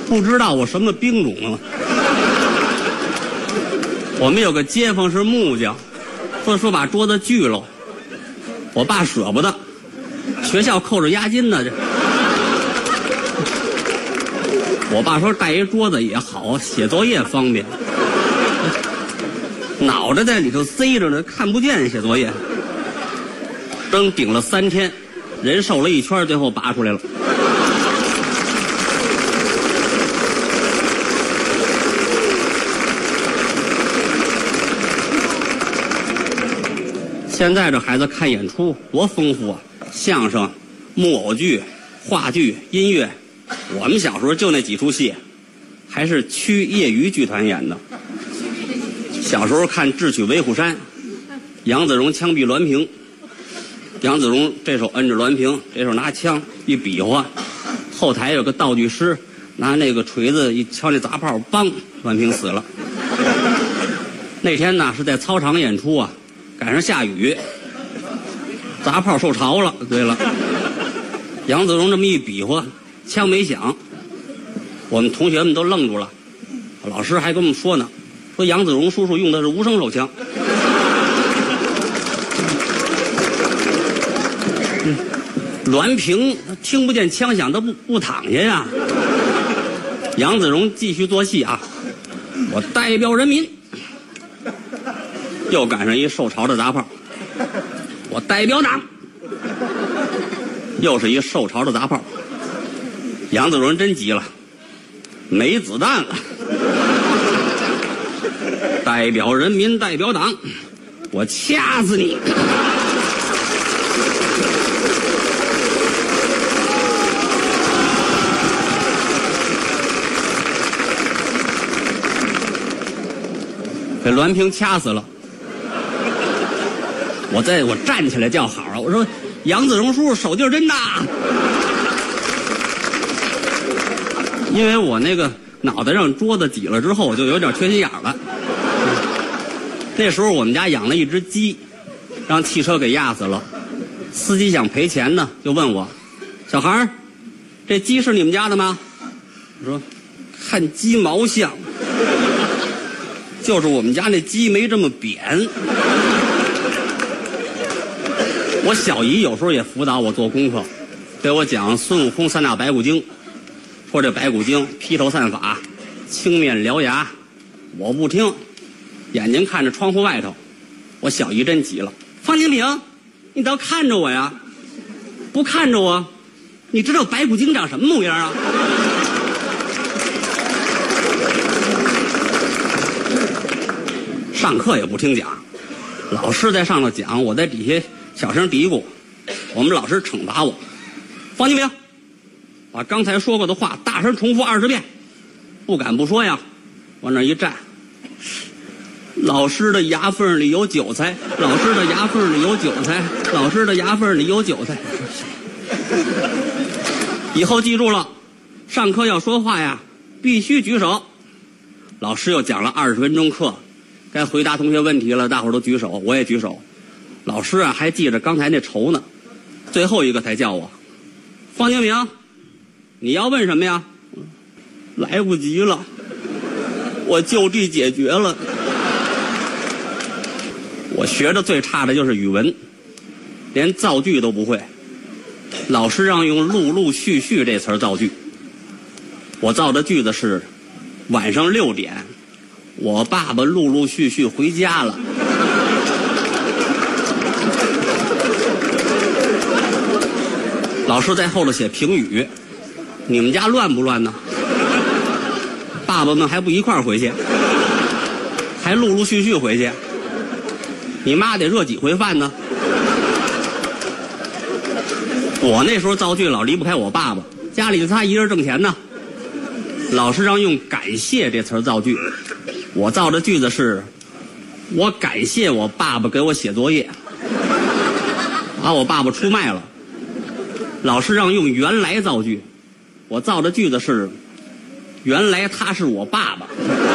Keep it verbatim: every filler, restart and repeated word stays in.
不知道我什么兵种啊。我们有个街坊是木匠，说说把桌子锯了，我爸舍不得，学校扣着押金呢。这我爸说带一桌子也好，写作业方便。脑袋在里头塞着呢，看不见写作业。灯顶了三天，人瘦了一圈，最后拔出来了。现在这孩子看演出多丰富啊，相声、木偶剧、话剧、音乐。我们小时候就那几出戏，还是区业余剧团演的。小时候看《智取威虎山》，杨子荣枪毙栾平，杨子荣这手摁着栾平，这手拿枪一比划，后台有个道具师拿那个锤子一敲那砸炮，梆，栾平死了。那天呢是在操场演出啊，赶上下雨，砸炮受潮了。对了，杨子荣这么一比划，枪没响，我们同学们都愣住了。老师还跟我们说呢，说杨子荣叔叔用的是无声手枪。嗯，栾平听不见枪响，他不不躺下呀。杨子荣继续做戏啊，我代表人民。又赶上一受潮的砸炮，我代表党。又是一受潮的砸炮。杨子荣真急了，没子弹了。代表人民，代表党，我掐死你！给栾平掐死了。我在我站起来叫好啊！我说杨子荣叔叔手劲儿真大。因为我那个脑袋让桌子挤了之后，我就有点缺心眼了。那时候我们家养了一只鸡，让汽车给压死了。司机想赔钱呢，就问我：“小孩儿，这鸡是你们家的吗？”我说：“看鸡毛像，就是我们家那鸡没这么扁。”我小姨有时候也辅导我做功课，给我讲孙悟空三打白骨精。说这白骨精披头散发，青面獠牙，我不听，眼睛看着窗户外头。我小姨真急了，方清平，你倒看着我呀！不看着我，你知道白骨精长什么模样啊？上课也不听讲，老师在上头讲，我在底下小声嘀咕，我们老师惩罚我，方清平。把刚才说过的话大声重复二十遍，不敢不说呀。往那一站，老师的牙缝里有韭菜，老师的牙缝里有韭菜，老师的牙缝里有韭菜。以后记住了，上课要说话呀，必须举手。老师又讲了二十分钟课，该回答同学问题了，大伙儿都举手，我也举手。老师啊，还记着刚才那仇呢，最后一个才叫我，方清平。你要问什么呀？来不及了，我就地解决了。我学的最差的就是语文，连造句都不会。老师让用陆陆续续这词儿造句，我造的句子是晚上六点，我爸爸陆陆续续回家了。老师在后头写评语，你们家乱不乱呢？爸爸们还不一块儿回去，还陆陆续续回去，你妈得热几回饭呢？我那时候造句老离不开我爸爸，家里就他一人挣钱呢。老师让用感谢这词儿造句，我造的句子是我感谢我爸爸给我写作业，把我爸爸出卖了。老师让用原来造句，我造的句子是原来他是我爸爸。